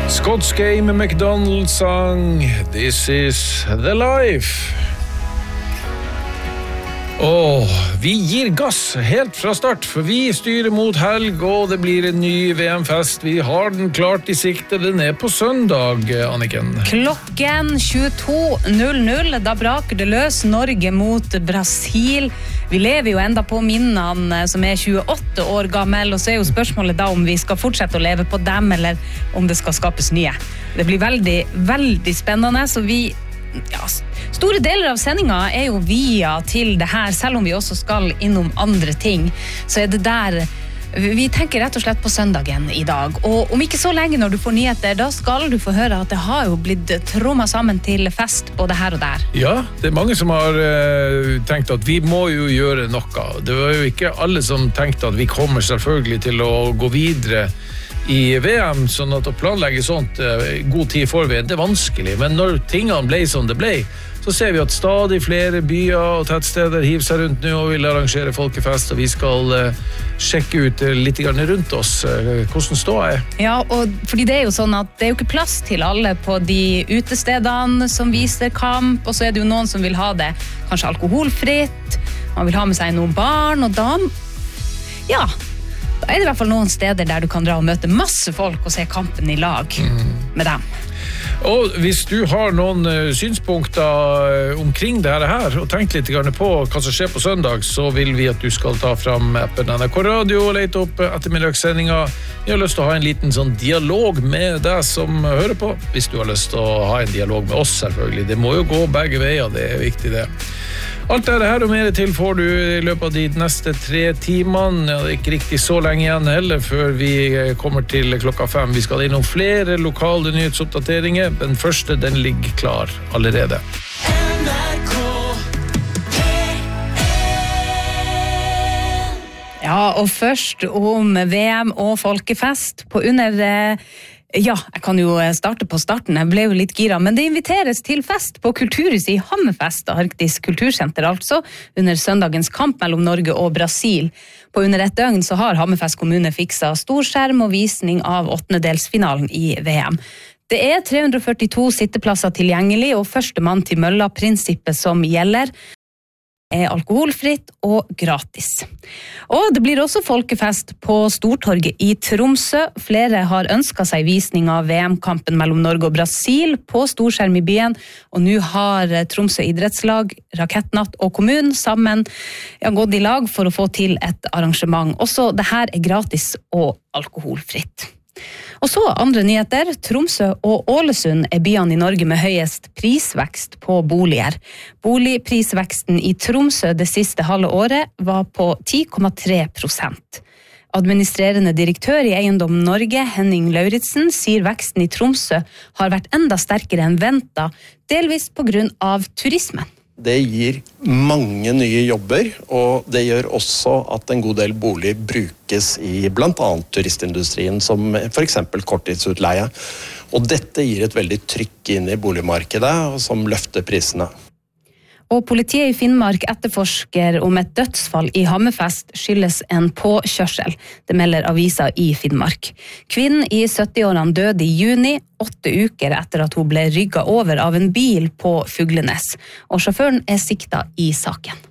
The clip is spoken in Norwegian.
Scott's Game McDonald sang This is the life. Vi gir gass helt fra start, for vi styrer mot helg, og det blir en ny VM-fest. Vi har den klart i sikte, den på søndag, Anniken. Klokken 22.00, da braker det løs Norge mot Brasil. Vi lever jo enda på minnene som 28 år gammel, og så jo spørsmålet da om vi skal fortsette å leve på dem, eller om det skal skapes nye. Det blir veldig, veldig spennende, så store deler av sendingen jo via til det her, selv om vi også skal innom andre ting, så det der vi tenker rett og slett på søndagen i dag. Og om ikke så lenge når du får nyheter, da skal du få høre at det har jo blitt trommet sammen til fest både her og der. Ja, det mange som har tenkt at vi må jo gjøre noe. Det var jo ikke alle som tenkte at vi kommer selvfølgelig til å gå videre i VM, sånn at å planlegge sånt god tid forveien, det vanskelig. Men når tingene ble som det ble, så ser vi at stadig flere byer og tettsteder hiver seg rundt nå og vil arrangere folkefest, og vi skal sjekke ut litt rundt oss hvordan stået Ja, og fordi det jo sånn at det jo ikke plass til alle på de utestedene som viser kamp, og så det jo noen som vil ha det kanskje alkoholfritt, man vil ha med seg noen barn, og da det i hvert fall noen steder der du kan dra og møte masse folk og se kampen i lag med dem. Og hvis du har noen synspunkter omkring det her, og tenk litt på hva som skjer på søndag, så vil vi at du skal ta fram appen NRK Radio og lete opp ettermiddagssendingen. Vi har lyst til å ha en liten sånn dialog med deg som hører på, hvis du har lyst til å ha en dialog med oss selvfølgelig. Det må jo gå begge veier, det viktig det. Alt det her og mer til får du i løpet av de neste 3 timene. Det ikke riktig så lenge igjen heller før vi kommer til klokka 5. Vi skal innom flere lokale nyhetsoppdateringer. Den første, den ligger klar allerede. Ja, og først om VM og folkefest på under... Ja, jeg kan jo starte på starten, jeg ble jo litt gira, men det inviteres til fest på Kulturhuset i Hammerfest, Arktisk Kultursenter altså, under søndagens kamp mellom Norge og Brasil. På under et døgn så har Hammerfest kommune fikset storskjerm og visning av 8-delsfinalen i VM. Det 342 sitteplasser tilgjengelig, og første mann til mølla-prinsippet som gjelder, alkoholfritt og gratis. Og det blir også folkefest på Stortorget i Tromsø. Flere har ønsket seg visning av VM-kampen mellom Norge og Brasil på storskjerm i byen, og nå har Tromsø idrettslag, Rakettnatt og kommunen sammen gått i lag for å få til et arrangement. Også det her gratis og alkoholfritt. Og så andre nyheter. Tromsø og Ålesund byene i Norge med høyest prisvekst på boliger. Boligprisveksten i Tromsø det siste halve året var på 10,3%. Administrerende direktør i Eiendom Norge, Henning Lauritsen, sier veksten i Tromsø har vært enda sterkere enn ventet, delvis på grunn av turismen. Det gir mange nye jobber, og det gjør også at en god del bolig brukes i blant annet turistindustrien, som for eksempel korttidsutleie. Og dette gir et veldig trykk inn i boligmarkedet, som løfter prisene. Og politiet i Finnmark etterforsker om et dødsfall i Hammerfest skyldes en påkjørsel. Det melder avisa i Finnmark. Kvinnen i 70-årene døde i juni, 8 uker etter at hun ble rygget over av en bil på Fuglenes. Og sjåføren siktet i saken.